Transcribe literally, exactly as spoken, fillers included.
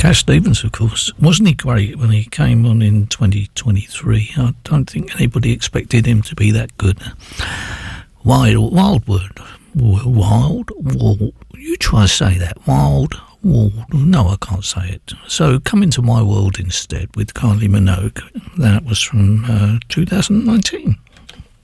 Cash Stevens, of course. Wasn't he great when he came on in twenty twenty-three? I don't think anybody expected him to be that good. Wild, Wildwood. Wild, Wild. You try to say that. Wild, Wild. No, I can't say it. So Come Into My World instead with Kylie Minogue. That was from uh, two thousand nineteen.